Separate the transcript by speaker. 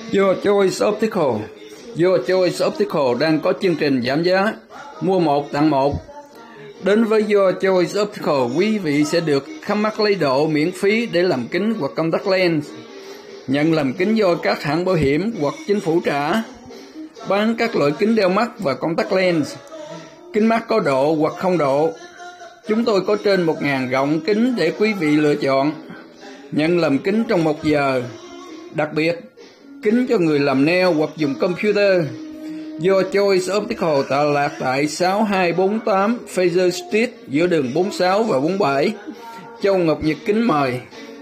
Speaker 1: Your Choice Optical. Your Choice Optical đang có chương trình giảm giá mua 1 tặng 1. Đến với Your Choice Optical, quý vị sẽ được khám mắt lấy độ miễn phí để làm kính hoặc contact lens, nhận làm kính do các hãng bảo hiểm hoặc chính phủ trả, bán các loại kính đeo mắt và contact lens, kính mắt có độ hoặc không độ. Chúng tôi có trên 1.000 gọng kính để quý vị lựa chọn, nhận làm kính trong 1 giờ. Đặc biệt, kính cho người làm nail hoặc dùng computer. Your Choice Optical tọa lạc tại 6248 Fraser Street giữa đường 46 và 47, Châu Ngọc Nhật kính mời.